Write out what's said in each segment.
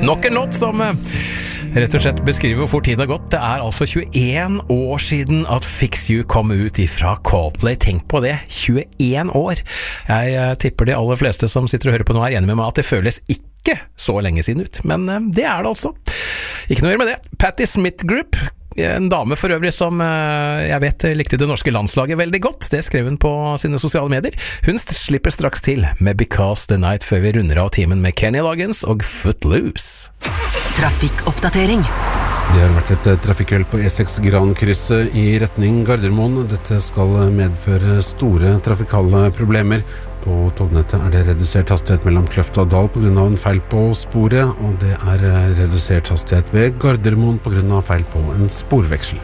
Nok en låt som rett og slett beskriver hvor fort tiden har gått. Det altså 21 år siden at Fix You kom ut ifra Coldplay. Tenk på det, 21 år. Jeg tipper de aller fleste som sitter og hører på nå enige med meg at det føles ikke så lenge siden ut. Men det det altså. Ikke noe å gjøre med det. Patti Smith Group, en dame for øvrig som jeg vet likte det norske landslaget veldig godt. Det skrev hun på sine sosiale medier. Hun slipper straks til med Because the Night før vi runder av timen med Kenny Loggins og Footloose. Trafikkoppdatering. Det har vært et trafikkuhell på E6 Gran-krysset i retning Gardermoen. Dette skal medføre store trafikale problemer. På tognettet det redusert hastighet mellom Kløfta og Dal på grunn av en feil på sporet, og det redusert hastighet ved Gardermoen på grunn av feil på en sporveksel.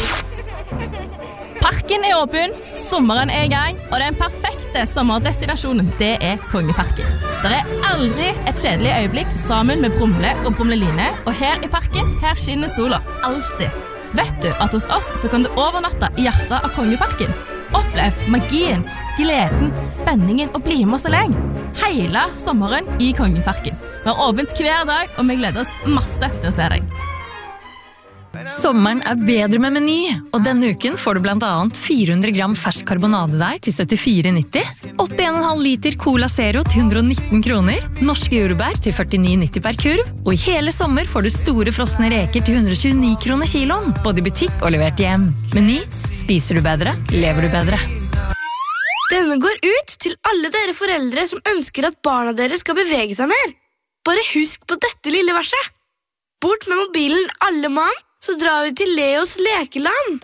Parken åpen, sommeren i gang, og den perfekte sommerdestinasjonen, det Kongeparken. Det aldri et kjedelig øyeblikk sammen med Brumle og Brumleline, og her i parken, her skinner sola alltid. Vet du at hos oss så kan du overnatte i hjertet av Kongeparken? Opplev magien, gleden, spenningen og bli med så lenge. Hele sommeren i Kongeparken. Vi har åpent hver dag, og vi gleder oss masse til å se deg. Sommeren bedre med Meny, og denne uken får du blant annet 400 gram fersk karbonadedeig til 74,90, 81,5 liter Cola Zero til 119 kroner, norske jordbær til 49,90 per kurv, og i hele sommer får du store frosne reker til 129 kroner kiloen, både i butikk og levert hjem. Meny, spiser du bedre, lever du bedre. Denne går ut til alle dere foreldre som ønsker at barna deres skal bevege seg mer. Bare husk på dette lille verset. Bort med mobilen alle mann, så drar vi til Leos lekeland.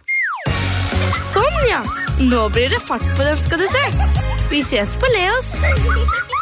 Sånn ja, nå blir det fart på dem skal du se. Vi ses på Leos.